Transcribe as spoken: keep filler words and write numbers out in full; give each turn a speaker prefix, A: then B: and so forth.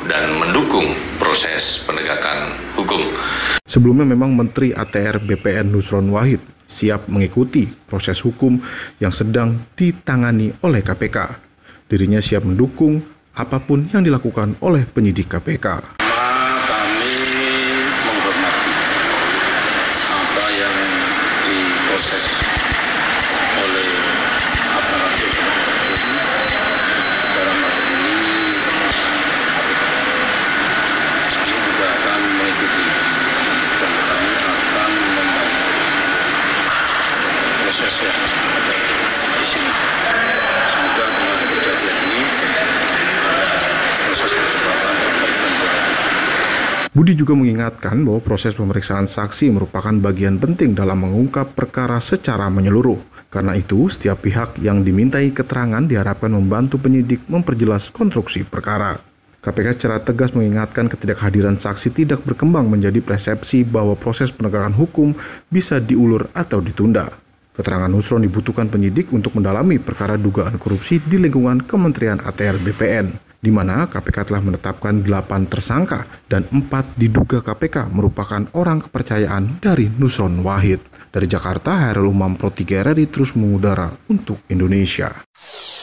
A: dan mendukung proses penegakan hukum.
B: Sebelumnya memang Menteri A T R B P N Nusron Wahid siap mengikuti proses hukum yang sedang ditangani oleh K P K. Dirinya siap mendukung apapun yang dilakukan oleh penyidik K P K.
C: Kami menghormati apa yang diproses oleh aparat hukum dalam hal ini. Kami juga akan mengikuti dan kami akan membantu proses yang ada di sini. Semoga dengan kejadian ini proses percepatan perbaikan berlaku.
B: Budi juga mengingatkan bahwa proses pemeriksaan saksi merupakan bagian penting dalam mengungkap perkara secara menyeluruh. Karena itu, setiap pihak yang dimintai keterangan diharapkan membantu penyidik memperjelas konstruksi perkara. K P K secara tegas mengingatkan ketidakhadiran saksi tidak berkembang menjadi persepsi bahwa proses penegakan hukum bisa diulur atau ditunda. Keterangan Nusron dibutuhkan penyidik untuk mendalami perkara dugaan korupsi di lingkungan Kementerian A T R B P N, di mana K P K telah menetapkan delapan tersangka dan empat diduga K P K merupakan orang kepercayaan dari Nusron Wahid. Dari Jakarta, Hairul Umam Pro tiga R R I terus mengudara untuk Indonesia.